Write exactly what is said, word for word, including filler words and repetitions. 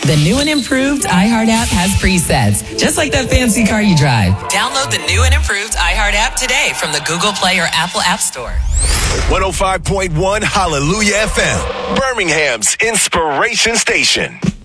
The new and improved iHeart app has presets, just like that fancy car you drive. Download the new and improved iHeart app today from the Google Play or Apple App Store. one oh five point one Hallelujah F M, Birmingham's inspiration station.